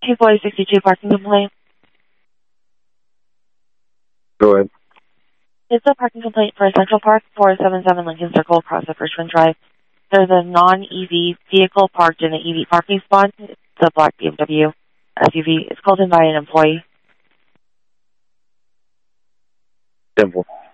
24062 parking complaint. Go ahead. It's a parking complaint for Central Park, 477 Lincoln Circle across the Frishman Drive. There's a non-EV vehicle parked in an EV parking spot. It's a black BMW SUV. It's called in by an employee. Simple.